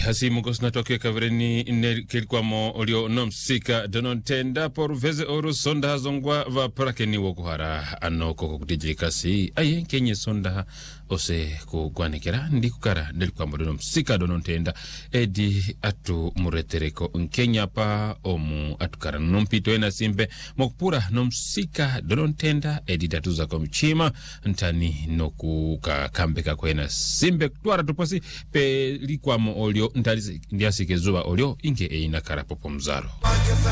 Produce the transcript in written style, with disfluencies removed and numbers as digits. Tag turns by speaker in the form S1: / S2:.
S1: hasimu kosnatoke kavreni kelkwamo olio nomsika donontenda por veze oru sonda zongwa va prakeni wokuhara anoko kutijikasi aye kenye sonda ose kugwanekera ndikukara ndelkwamo donomsika donontenda edi atu muretereko nkenya pa omu atukara nompito ena simbe mokpura nomsika donontenda edi datuza komchima ntani noku kambeka kwena simbe twara tuposi pe likwamo olio ndiasike zuba olio inge eina karapopo mzaro.